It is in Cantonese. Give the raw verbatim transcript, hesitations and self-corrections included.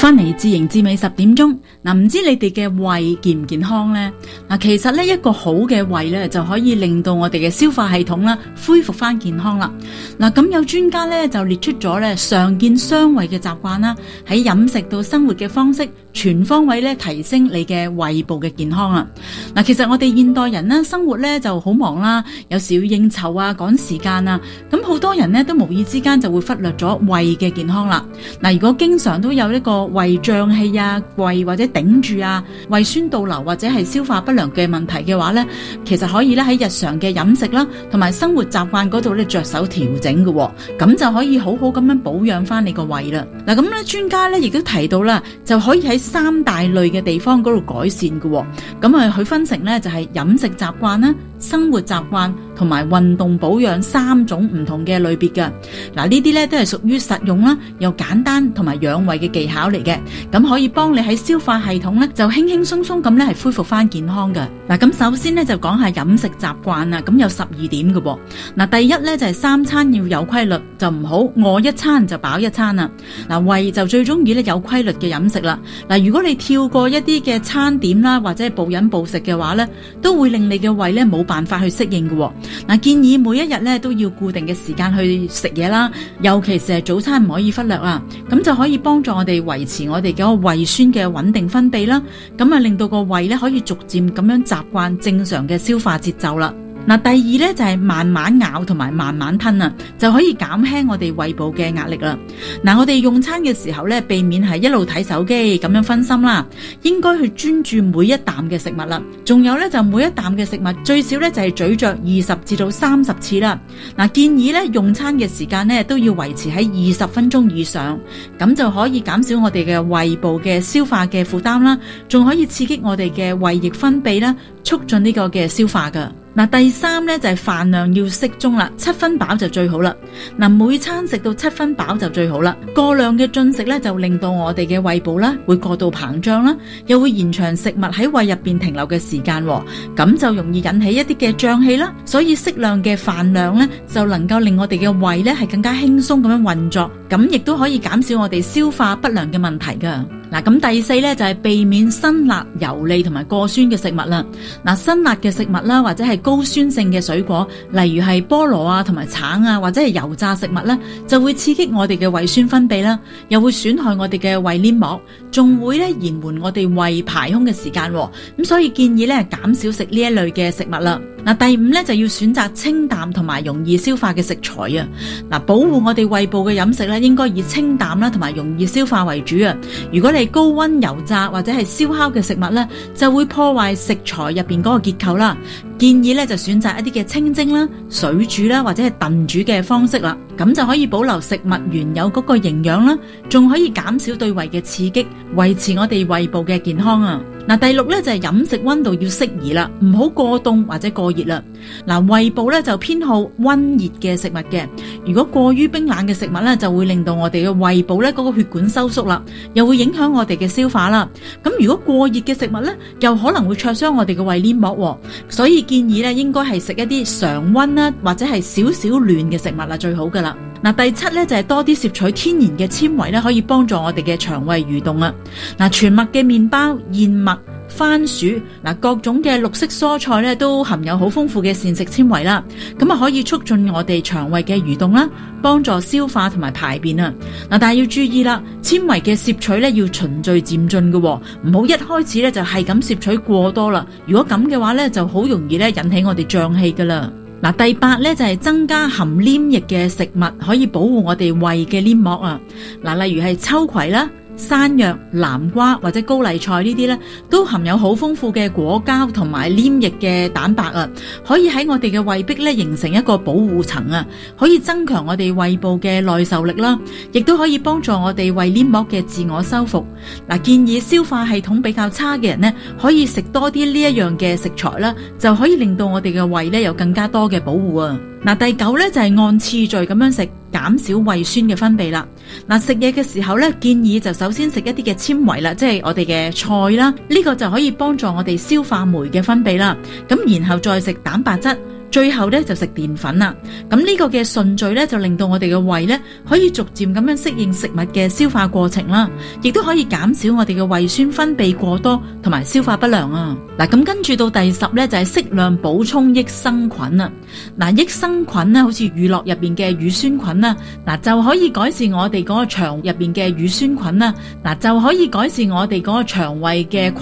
翻嚟自營至美十點鐘嗱，唔知你哋嘅胃健唔健康呢？嗱，其實呢一個好嘅胃呢，就可以令到我哋嘅消化系統啦恢復翻健康啦。嗱，咁有專家呢就列出咗呢常見傷胃嘅習慣啦，喺飲食到生活嘅方式，全方位呢提升你嘅胃部嘅健康啊。嗱，其實我哋現代人呢生活呢就好忙啦，有時要應酬啊，趕時間啊，咁好多人呢都無意之間就會忽略咗胃嘅健康啦。嗱，如果經常都有呢個胃脹氣啊、胃或者頂住啊、胃酸倒流或者係消化不良嘅問題嘅話呢，其實可以咧喺日常嘅飲食啦，同埋生活習慣嗰度咧着手調整嘅，咁就可以好好咁樣保養翻你個胃啦。嗱，咁咧專家咧亦都提到啦，就可以喺三大類嘅地方嗰度改善嘅。咁啊，佢分成咧就係飲食習慣啦、生活習慣同埋運動保養三種唔同嘅類別嘅。嗱，呢啲咧都係屬於實用啦，又簡單同埋養胃嘅技巧嚟嘅。咁可以幫你喺消化系統咧就輕輕鬆鬆咁咧係恢復翻健康嘅。嗱，咁首先咧就講下飲食習慣啊，咁有十二點嘅。嗱，第一咧就係三餐要有規律，就唔好餓一餐就飽一餐啦。嗱，胃就最中意咧有規律嘅飲食啦。嗱，如果你跳過一啲嘅餐點啦，或者係暴飲暴食嘅話咧，都會令你嘅胃咧冇辦法去適應嘅。嗱，建議每一日咧都要固定嘅時間去食嘢啦，尤其是係早餐唔可以忽略啊。咁就可以幫助我哋維持我哋嘅個胃酸嘅穩定分泌啦，咁啊令到個胃咧可以逐漸咁樣習慣正常嘅消化節奏啦。嗱，第二咧就係慢慢咬同埋慢慢吞啊，就可以減輕我哋胃部嘅壓力啦。嗱，我哋用餐嘅時候咧，避免係一路睇手機咁樣分心啦，應該去專注每一啖嘅食物啦。仲有咧就每一啖嘅食物最少咧就係咀嚼二十至到三十次啦。嗱，建議咧用餐嘅時間咧都要維持喺二十分鐘以上，咁就可以減少我哋嘅胃部嘅消化嘅負擔啦，仲可以刺激我哋嘅胃液分泌啦，促進呢個嘅消化噶。嗱，第三咧就係飯量要適中啦，七分飽就最好啦。嗱，每餐食到七分飽就最好啦。過量嘅進食咧就令到我哋嘅胃部啦會過度膨脹啦，又會延長食物喺胃入邊停留嘅時間，咁就容易引起一啲嘅脹氣啦。所以適量嘅飯量咧就能夠令我哋嘅胃咧係更加輕鬆咁樣運作，咁亦都可以減少我哋消化不良嘅問題噶。嗱，咁第四咧就係避免辛辣、油膩同埋過酸嘅食物啦。嗱，辛辣嘅食物啦，或者係高酸性嘅水果，例如係菠蘿啊同埋橙啊，或者係油炸食物咧，就會刺激我哋嘅胃酸分泌啦，又會損害我哋嘅胃黏膜，仲會咧延緩我哋胃排空嘅時間。咁所以建議咧減少食呢一類嘅食物啦。嗱，第五咧就要選擇清淡同埋容易消化嘅食材啊。嗱，保護我哋胃部嘅飲食咧，應該以清淡啦同埋容易消化為主啊。如果你高溫油炸或者係燒烤嘅食物咧，就會破壞食材入邊嗰個結構啦。建議咧就選擇一啲嘅清蒸啦、水煮啦或者係燉煮嘅方式啦，咁就可以保留食物原有嗰個營養啦，仲可以減少對胃嘅刺激，維持我哋胃部嘅健康啊。嗱，第六咧就係飲食溫度要適宜啦，唔好過凍或者過熱啦。嗱，胃部咧就偏好溫熱嘅食物嘅，如果過於冰冷嘅食物咧，就會令到我哋嘅胃部咧嗰個血管收縮啦，又會影響我哋嘅消化啦。咁如果過熱嘅食物咧，又可能會灼傷我哋嘅胃黏膜，所以建議咧應該係食一啲常溫啦，或者係少少暖嘅食物啦，最好噶啦。嗱，第七咧就係多啲攝取天然嘅纖維咧，可以幫助我哋嘅腸胃蠕動啊。嗱，全麥嘅麵包、燕麥、番薯，嗱，各種嘅綠色蔬菜咧都含有好豐富嘅膳食纖維啦，咁啊可以促進我哋腸胃嘅蠕動啦，幫助消化同埋排便啊。嗱，但係要注意啦，纖維嘅攝取咧要循序漸進嘅，唔好一開始咧就係咁攝取過多啦。如果咁嘅話咧，就好容易咧引起我哋脹氣噶啦。嗱，第八咧就係增加含黏液嘅食物，可以保護我哋胃嘅黏膜啊。嗱，例如係秋葵啦、山藥、南瓜或者高麗菜呢啲咧，都含有好豐富嘅果膠同埋黏液嘅蛋白啊，可以喺我哋嘅胃壁咧形成一個保護層啊，可以增強我哋胃部嘅耐受力啦，亦都可以幫助我哋胃黏膜嘅自我修復。嗱，建議消化系統比較差嘅人呢，可以食多啲呢一樣嘅食材啦，就可以令到我哋嘅胃咧有更加多嘅保護啊。嗱，第九咧就係按次序咁樣食，減少胃酸嘅分泌啦。嗱，食嘢嘅時候咧，建議就首先食一啲嘅纖維啦，即係我哋嘅菜啦，呢個就可以幫助我哋消化酶嘅分泌啦。咁然後再食蛋白質、 最後咧就食澱粉啦。咁呢個嘅順序咧就令到我哋嘅胃咧可以逐漸咁樣適應食物嘅消化過程啦，亦都可以減少我哋嘅胃酸分泌過多同埋消化不良啊。嗱，咁跟住到第十咧就係適量補充益生菌啊。嗱，益生菌咧好似乳酪入邊嘅乳酸菌啦，嗱就可以改善我哋嗰個腸入邊嘅乳酸菌啦，嗱就可以改善我哋嗰個腸胃嘅